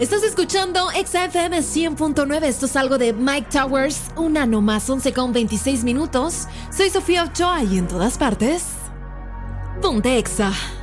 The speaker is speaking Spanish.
Estás escuchando XFM 100.9. Esto es algo de Mike Towers. Una nomás, 11:26 minutos. Soy Sofía Ochoa y en todas partes, ponte Exa.